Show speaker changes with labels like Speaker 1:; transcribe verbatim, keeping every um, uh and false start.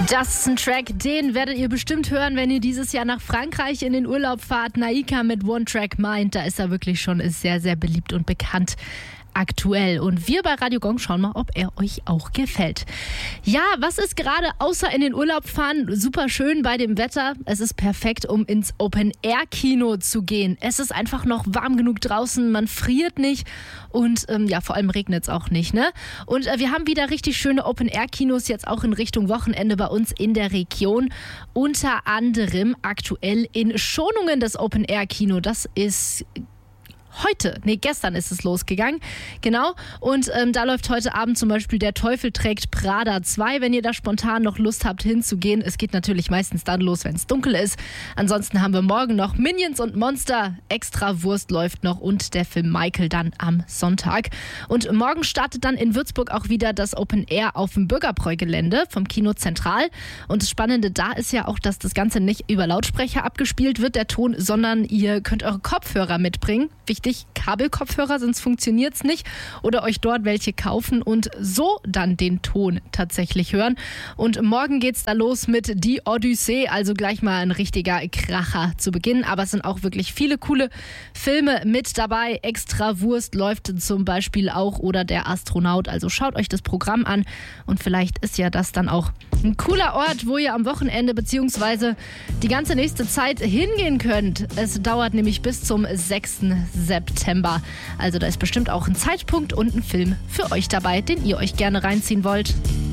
Speaker 1: Das ist ein Track, den werdet ihr bestimmt hören, wenn ihr dieses Jahr nach Frankreich in den Urlaub fahrt. Naika mit One Track Mind, da ist er wirklich schon sehr, sehr beliebt und bekannt aktuell. Und wir bei Radio Gong schauen mal, ob er euch auch gefällt. Ja, was ist gerade außer in den Urlaub fahren super schön bei dem Wetter? Es ist perfekt, um ins Open-Air-Kino zu gehen. Es ist einfach noch warm genug draußen, man friert nicht und ähm, ja, vor allem regnet es auch nicht, ne? Und äh, wir haben wieder richtig schöne Open-Air-Kinos jetzt auch in Richtung Wochenende bei uns in der Region. Unter anderem aktuell in Schonungen das Open-Air-Kino. Das ist heute, nee, gestern ist es losgegangen, genau. Und ähm, da läuft heute Abend zum Beispiel Der Teufel trägt Prada zwei, wenn ihr da spontan noch Lust habt hinzugehen. Es geht natürlich meistens dann los, wenn es dunkel ist. Ansonsten haben wir morgen noch Minions und Monster, Extra Wurst läuft noch und der Film Michael dann am Sonntag. Und morgen startet dann in Würzburg auch wieder das Open Air auf dem Bürgerbräu-Gelände vom Kino Zentral. Und das Spannende da ist ja auch, dass das Ganze nicht über Lautsprecher abgespielt wird, der Ton, sondern ihr könnt eure Kopfhörer mitbringen. Wichtig, Kabelkopfhörer, sonst funktioniert es nicht. Oder euch dort welche kaufen und so dann den Ton tatsächlich hören. Und morgen geht's da los mit Die Odyssee, also gleich mal ein richtiger Kracher zu Beginn. Aber es sind auch wirklich viele coole Filme mit dabei. Extra Wurst läuft zum Beispiel auch oder Der Astronaut. Also schaut euch das Programm an und vielleicht ist ja das dann auch ein cooler Ort, wo ihr am Wochenende beziehungsweise die ganze nächste Zeit hingehen könnt. Es dauert nämlich bis zum sechsten September. Also da ist bestimmt auch ein Zeitpunkt und ein Film für euch dabei, den ihr euch gerne reinziehen wollt.